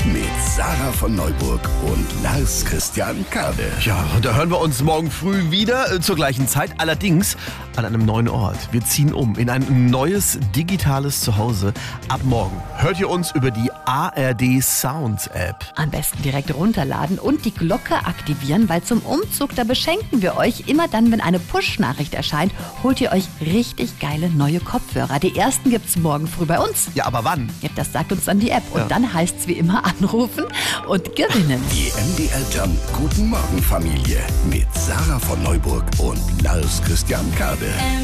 mit Sarah von Neuburg und Lars Christian Kade. Ja, und da hören wir uns morgen früh wieder zur gleichen Zeit, allerdings an einem neuen Ort. Wir ziehen um in ein neues digitales Zuhause. Ab morgen hört ihr uns über die ARD Sound App. Am besten direkt runterladen und die Glocke aktivieren, weil zum Umzug, da beschenken wir euch. Immer dann, wenn eine Push-Nachricht erscheint, holt ihr euch richtig geile neue Kopfhörer. Die ersten gibt's morgen früh bei uns. Ja, aber wann? Ja, das sagt uns dann die App. Und dann heißt's wie immer anrufen und gewinnen. Die MDR Jump Guten Morgen Familie mit Sarah von Neuburg und Lars Christian Kade.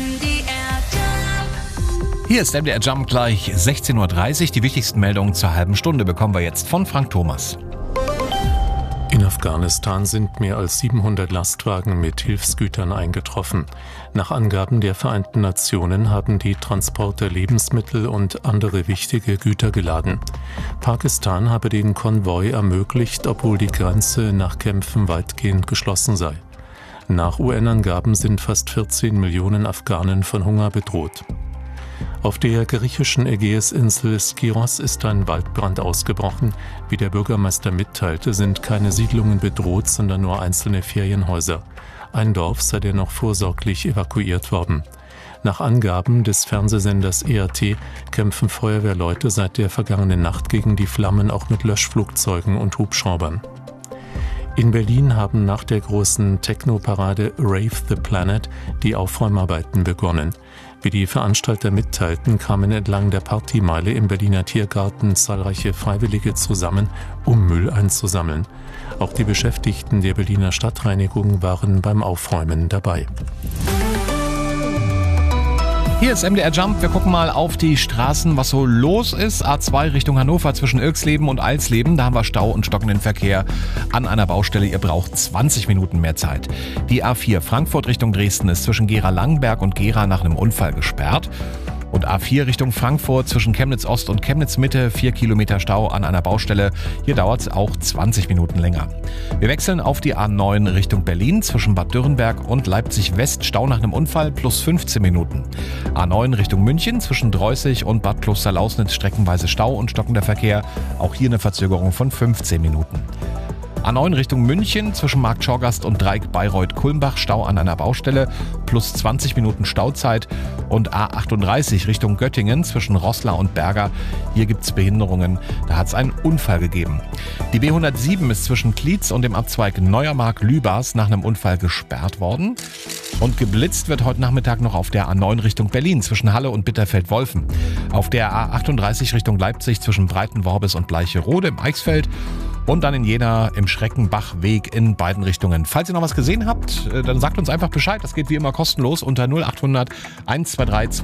Hier ist MDR Jump gleich 16.30 Uhr. Die wichtigsten Meldungen zur halben Stunde bekommen wir jetzt von Frank Thomas. In Afghanistan sind mehr als 700 Lastwagen mit Hilfsgütern eingetroffen. Nach Angaben der Vereinten Nationen haben die Transporter Lebensmittel und andere wichtige Güter geladen. Pakistan habe den Konvoi ermöglicht, obwohl die Grenze nach Kämpfen weitgehend geschlossen sei. Nach UN-Angaben sind fast 14 Millionen Afghanen von Hunger bedroht. Auf der griechischen Ägäisinsel Skiros ist ein Waldbrand ausgebrochen. Wie der Bürgermeister mitteilte, sind keine Siedlungen bedroht, sondern nur einzelne Ferienhäuser. Ein Dorf sei dennoch vorsorglich evakuiert worden. Nach Angaben des Fernsehsenders ERT kämpfen Feuerwehrleute seit der vergangenen Nacht gegen die Flammen auch mit Löschflugzeugen und Hubschraubern. In Berlin haben nach der großen Techno-Parade Rave the Planet die Aufräumarbeiten begonnen. Wie die Veranstalter mitteilten, kamen entlang der Partymeile im Berliner Tiergarten zahlreiche Freiwillige zusammen, um Müll einzusammeln. Auch die Beschäftigten der Berliner Stadtreinigung waren beim Aufräumen dabei. Hier ist MDR Jump. Wir gucken mal auf die Straßen, was so los ist. A2 Richtung Hannover zwischen Ilksleben und Alsleben. Da haben wir Stau und stockenden Verkehr an einer Baustelle. Ihr braucht 20 Minuten mehr Zeit. Die A4 Frankfurt Richtung Dresden ist zwischen Gera-Langenberg und Gera nach einem Unfall gesperrt. Und A4 Richtung Frankfurt zwischen Chemnitz Ost und Chemnitz Mitte 4 Kilometer Stau an einer Baustelle. Hier dauert es auch 20 Minuten länger. Wir wechseln auf die A9 Richtung Berlin zwischen Bad Dürrenberg und Leipzig West. Stau nach einem Unfall plus 15 Minuten. A9 Richtung München zwischen Dreußig und Bad Klosterlausnitz streckenweise Stau und stockender Verkehr. Auch hier eine Verzögerung von 15 Minuten. A9 Richtung München zwischen Markt Schorgast und Dreieck Bayreuth-Kulmbach Stau an einer Baustelle plus 20 Minuten Stauzeit und A38 Richtung Göttingen zwischen Roßla und Berger. Hier gibt es Behinderungen, da hat es einen Unfall gegeben. Die B107 ist zwischen Klietz und dem Abzweig Neuermark-Lübars nach einem Unfall gesperrt worden. Und geblitzt wird heute Nachmittag noch auf der A9 Richtung Berlin zwischen Halle und Bitterfeld-Wolfen. Auf der A38 Richtung Leipzig zwischen Breitenworbis und Bleicherode im Eichsfeld. Und dann in Jena im Schreckenbachweg in beiden Richtungen. Falls ihr noch was gesehen habt, dann sagt uns einfach Bescheid. Das geht wie immer kostenlos unter 0800 123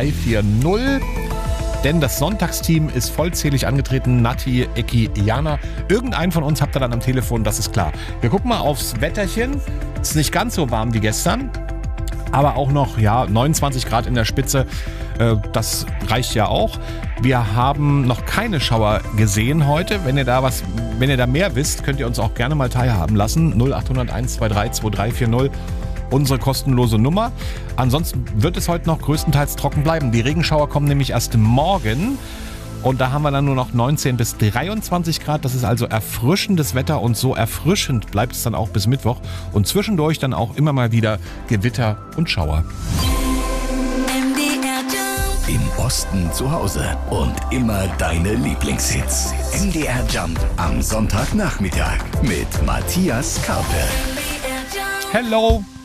2340. Denn das Sonntagsteam ist vollzählig angetreten. Nati, Eki, Jana. Irgendeinen von uns habt ihr dann am Telefon, das ist klar. Wir gucken mal aufs Wetterchen. Ist nicht ganz so warm wie gestern. Aber auch noch 29 Grad in der Spitze, das reicht ja auch. Wir haben noch keine Schauer gesehen heute. Wenn ihr da mehr wisst, könnt ihr uns auch gerne mal teilhaben lassen. 0800 123 2340, unsere kostenlose Nummer. Ansonsten wird es heute noch größtenteils trocken bleiben. Die Regenschauer kommen nämlich erst morgen. Und da haben wir dann nur noch 19 bis 23 Grad. Das ist also erfrischendes Wetter und so erfrischend bleibt es dann auch bis Mittwoch. Und zwischendurch dann auch immer mal wieder Gewitter und Schauer. Im Osten zu Hause und immer deine Lieblingshits. MDR Jump am Sonntagnachmittag mit Matthias Karpe. Hello!